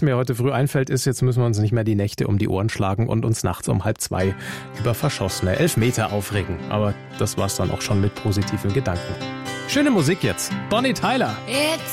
mir heute früh einfällt, ist, jetzt müssen wir uns nicht mehr die Nächte um die Ohren schlagen und uns nachts um 1:30 über verschossene Elfmeter aufregen. Aber das war's dann auch schon mit positiven Gedanken. Schöne Musik jetzt. Bonnie Tyler. It's